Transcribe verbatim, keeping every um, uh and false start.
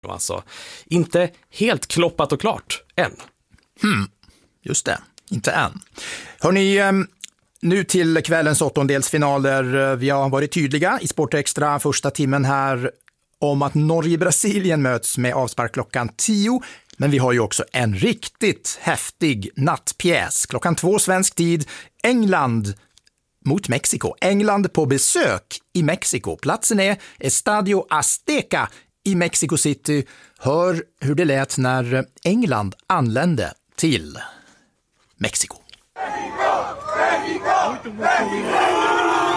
Alltså, inte helt kloppat och klart än. Hmm, just det, inte än. Hörrni, nu till kvällens åttondelsfinaler. Vi har varit tydliga i Sportextra första timmen här om att Norge-Brasilien möts med avspark klockan tio. Men vi har ju också en riktigt häftig nattpjäs. Klockan två svensk tid, England mot Mexiko. England på besök i Mexiko. Platsen är Estadio Azteca i Mexico City. Hör hur det lät när England anlände till Mexiko. Mexico! Mexico! Mexico!